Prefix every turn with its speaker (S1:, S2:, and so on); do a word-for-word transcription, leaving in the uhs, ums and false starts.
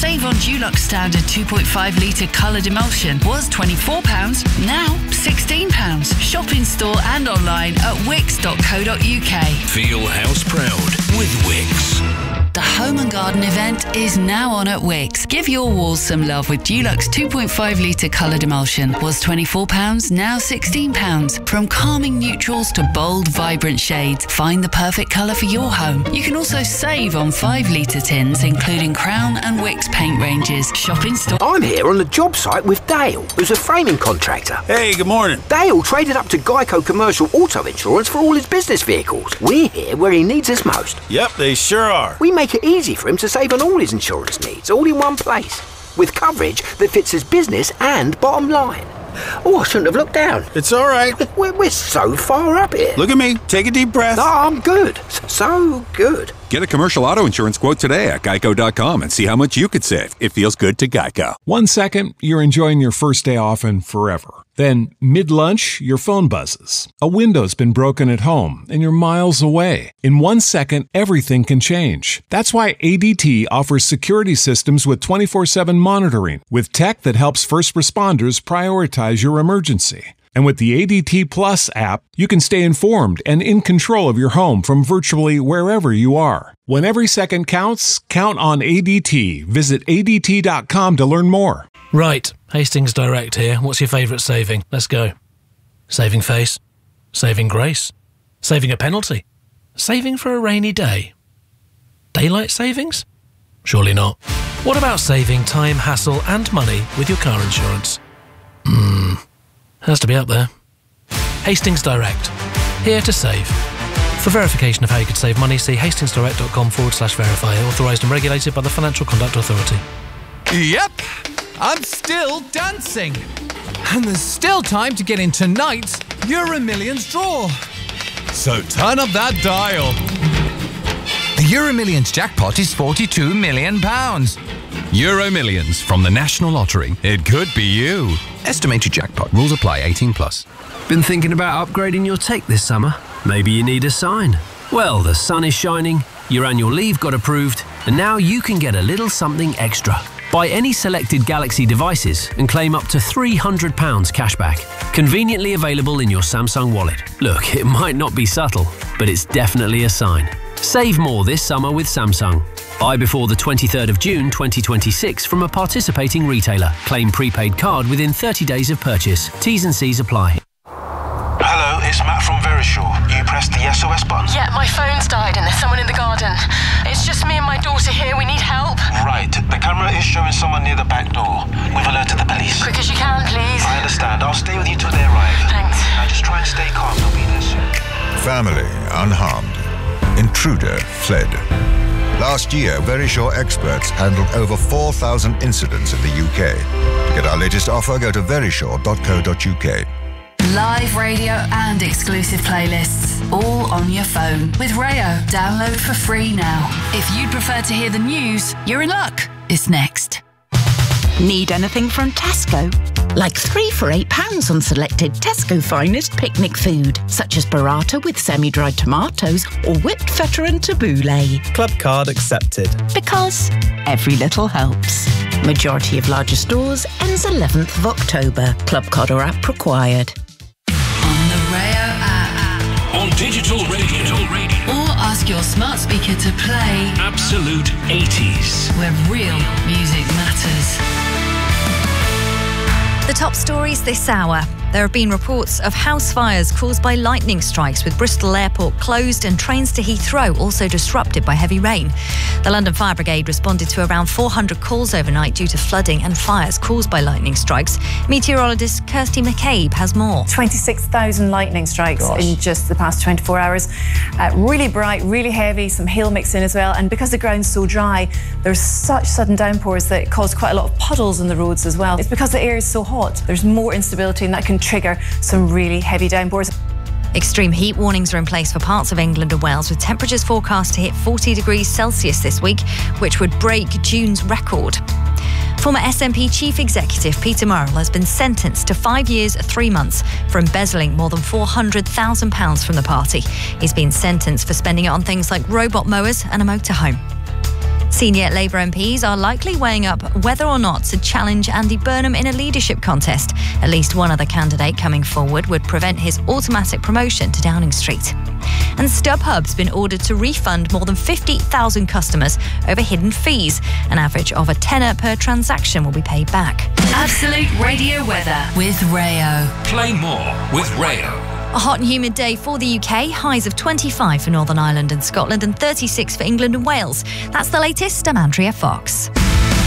S1: Save on Dulux Standard two point five litre coloured emulsion was twenty-four pounds, now sixteen pounds. Shop in store and online at wix dot co dot uk.
S2: Feel house proud with Wix.
S1: The Home and Garden event is now on at Wix. Give your walls some love with Dulux two point five litre coloured emulsion. Was twenty-four pounds, now sixteen pounds. From calming neutrals to bold, vibrant shades, find the perfect colour for your home. You can also save on five litre tins, including Crown and Wix paint ranges. Shop in store.
S3: I'm here on the job site with Dale, who's a framing contractor.
S4: Hey, good morning.
S3: Dale traded up to Geico Commercial Auto Insurance for all his business vehicles. We're here where he needs us most.
S4: Yep, they sure are.
S3: We make it easy for him to save on all his insurance needs, all in one place, with coverage that fits his business and bottom line. Oh, I shouldn't have looked down.
S4: It's all right.
S3: We're, we're so far up here.
S4: Look at me. Take a deep breath.
S3: No, I'm good. So good.
S5: Get a commercial auto insurance quote today at geico dot com and see how much you could save. It feels good to Geico.
S6: One second, you're enjoying your first day off and forever. Then, mid-lunch, your phone buzzes. A window's been broken at home, and you're miles away. In one second, everything can change. That's why A D T offers security systems with twenty-four seven monitoring, with tech that helps first responders prioritize your emergency. And with the A D T Plus app, you can stay informed and in control of your home from virtually wherever you are. When every second counts, count on A D T. Visit A D T dot com to learn more.
S7: Right, Hastings Direct here. What's your favourite saving? Let's go. Saving face. Saving grace. Saving a penalty. Saving for a rainy day. Daylight savings? Surely not. What about saving time, hassle and money with your car insurance? Hmm, has to be up there. Hastings Direct. Here to save. For verification of how you could save money, see hastingsdirect.com forward slash verify. Authorised and regulated by the Financial Conduct Authority.
S8: Yep, I'm still dancing. And there's still time to get in tonight's Euro Millions draw. So turn up that dial. The Euro Millions jackpot is forty-two million pounds. Euro Millions from the National Lottery. It could be you.
S9: Estimated jackpot. Rules apply. eighteen plus. Been thinking about upgrading your tech this summer? Maybe you need a sign. Well, the sun is shining, your annual leave got approved, and now you can get a little something extra. Buy any selected Galaxy devices and claim up to three hundred pounds cashback. Conveniently available in your Samsung wallet. Look, it might not be subtle, but it's definitely a sign. Save more this summer with Samsung. Buy before the twenty-third of June twenty twenty-six from a participating retailer. Claim prepaid card within thirty days of purchase. T's and C's apply.
S10: Hello, it's Matt from Verisure. You pressed the S O S button?
S11: Yeah, my phone's died and there's someone in the garden. It's just me and my daughter here. We need help.
S10: Right. The camera is showing someone near the back door. We've alerted the police.
S11: Quick as you can, please.
S10: I understand. I'll stay with you till they arrive.
S11: Thanks.
S10: Now just try and stay calm. They'll be there soon.
S12: Family unharmed. Intruder fled. Last year, Verisure experts handled over four thousand incidents in the U K. To get our latest offer, go to verisure dot co dot uk.
S1: Live radio and exclusive playlists, all on your phone. With Rayo, download for free now. If you'd prefer to hear the news, you're in luck. It's next.
S13: Need anything from Tesco? Like three for eight pounds on selected Tesco finest picnic food, such as burrata with semi-dried tomatoes or whipped feta and tabbouleh.
S14: Club card accepted.
S13: Because every little helps. Majority of larger stores ends eleventh of October. Club card or app required.
S1: On the Rayo app.
S2: On digital radio.
S1: Or ask your smart speaker to play
S2: Absolute eighties.
S1: where real music matters.
S15: The top stories this hour. There have been reports of house fires caused by lightning strikes, with Bristol Airport closed and trains to Heathrow also disrupted by heavy rain. The London Fire Brigade responded to around four hundred calls overnight due to flooding and fires caused by lightning strikes. Meteorologist Kirsty McCabe has more.
S16: twenty-six thousand lightning strikes
S15: Gosh.
S16: in just the past twenty-four hours. Uh, really bright, really heavy, some hail mixed in as well. And because the ground's so dry, there's such sudden downpours that cause quite a lot of puddles on the roads as well. It's because the air is so hot. There's more instability and that can trigger some really heavy downpours.
S15: Extreme heat warnings are in place for parts of England and Wales, with temperatures forecast to hit forty degrees Celsius this week, which would break June's record. Former S N P Chief Executive Peter Murrell has been sentenced to five years, three months for embezzling more than four hundred thousand pounds from the party. He's been sentenced for spending it on things like robot mowers and a motorhome. Senior Labour M Ps are likely weighing up whether or not to challenge Andy Burnham in a leadership contest. At least one other candidate coming forward would prevent his automatic promotion to Downing Street. And StubHub's been ordered to refund more than fifty thousand customers over hidden fees. An average of a tenner per transaction will be paid back.
S1: Absolute Radio Weather with Rayo.
S2: Play more with Rayo.
S15: A hot and humid day for the U K, highs of twenty-five for Northern Ireland and Scotland and thirty-six for England and Wales. That's the latest. I'm Andrea Fox.